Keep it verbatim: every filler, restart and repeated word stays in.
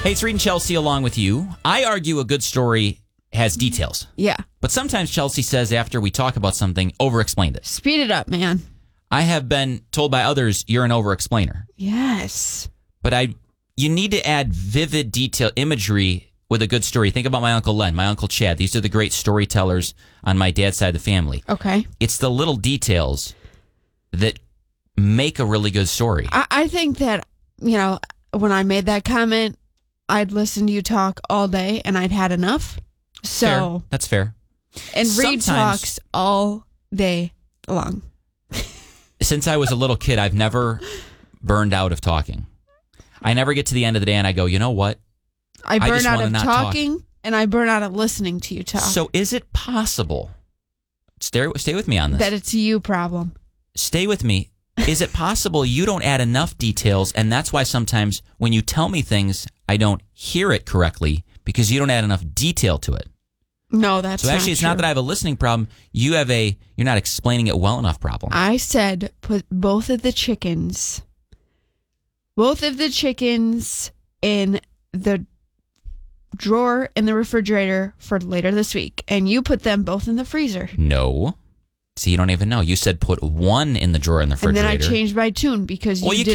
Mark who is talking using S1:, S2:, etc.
S1: Hey, it's Reed and Chelsea along with you. I argue a good story has details.
S2: Yeah.
S1: But sometimes Chelsea says after we talk about something, over-explain it.
S2: Speed it up, man.
S1: I have been told by others you're an over-explainer.
S2: Yes.
S1: But I, you need to add vivid detail imagery with a good story. Think about my Uncle Len, my Uncle Chad. These are the great storytellers on my dad's side of the family.
S2: Okay.
S1: It's the little details that make a really good story.
S2: I, I think that, you know, when I made that comment, I'd listen to you talk all day and I'd had enough. So
S1: Fair. That's fair.
S2: And Reed
S1: Sometimes-
S2: talks all day long.
S1: Since I was a little kid, I've never burned out of talking. I never get to the end of the day and I go, you know what?
S2: I
S1: I
S2: burn
S1: just
S2: out
S1: wanna
S2: of
S1: not talk.
S2: talking and I burn out of listening to you talk.
S1: So is it possible? Stay, stay with me on this.
S2: that it's a you problem.
S1: Stay with me. Is it possible you don't add enough details, and that's why sometimes when you tell me things, I don't hear it correctly because you don't add enough detail to it?
S2: No, that's
S1: So
S2: not
S1: actually, it's
S2: true.
S1: not that I have a listening problem. You have a you're not explaining it well enough problem.
S2: I said put both of the chickens, both of the chickens in the drawer in the refrigerator for later this week, and you put them both in the freezer.
S1: No. See, you don't even know. You said put one in the drawer in the
S2: And then
S1: refrigerator.
S2: I changed my tune because you,
S1: Well, you
S2: did